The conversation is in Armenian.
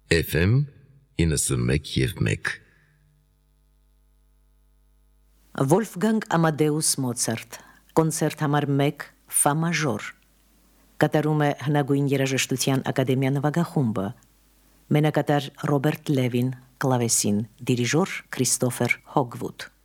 FM 91.1 Վոլֆգանգ Ամադեուս Մոցարտ, կոնցերտ համար 1, ֆա մաժոր, կատարում է հնագույն երաժշտության ակադեմիա նվագախումբը, մենակատար Ռոբերտ Լևին, կլավեսին, դիրիժոր Քրիստոֆեր Հոգվուդ։